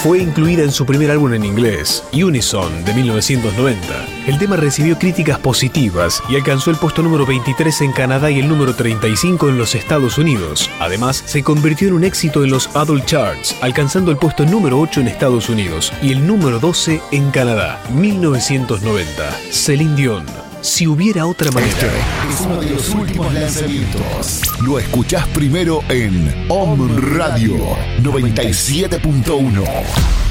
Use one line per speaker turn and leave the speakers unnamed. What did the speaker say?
Fue incluida en su primer álbum en inglés, Unison, de 1990. El tema recibió críticas positivas y alcanzó el puesto número 23 en Canadá y el número 35 en los Estados Unidos. Además, se convirtió en un éxito en los Adult Charts, alcanzando el puesto número 8 en Estados Unidos y el número 12 en Canadá. 1990. Celine Dion. Si hubiera otra manera.
Este es uno de los últimos lanzamientos. Lo escuchás primero en Om Radio 97.1.